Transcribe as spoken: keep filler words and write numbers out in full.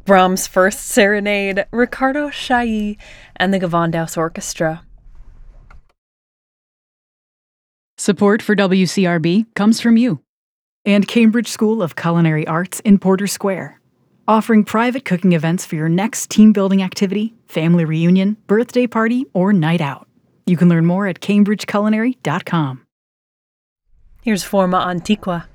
Brahms' First Serenade, Riccardo Chailly, and the Gewandhaus Orchestra. Support for W C R B comes from you and Cambridge School of Culinary Arts in Porter Square, offering private cooking events for your next team-building activity, family reunion, birthday party, or night out. You can learn more at cambridge culinary dot com. Here's Forma Antiqua.